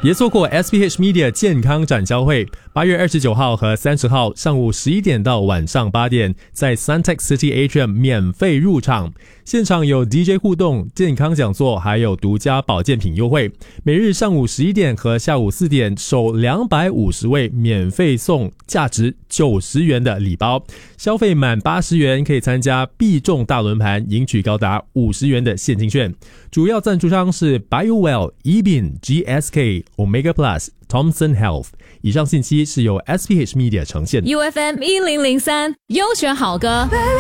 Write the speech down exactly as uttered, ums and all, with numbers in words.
别错过 S P H Media 健康展销会，八月二十九号和三十号上午十一点到晚上八点，在 Suntec City Atrium 免费入场。现场有 D J 互动、健康讲座，还有独家保健品优惠。每日上午十一点和下午四点，首两百五十位免费送价值九十元的礼包，消费满八十元可以参加必中大轮盘，赢取高达五十元的现金券。主要赞助商是 BioWell、eBin、G S K、Omega Plus、Thomson Health。以上信息是由 S P H Media 呈现。 U F M 一零零三优选好歌。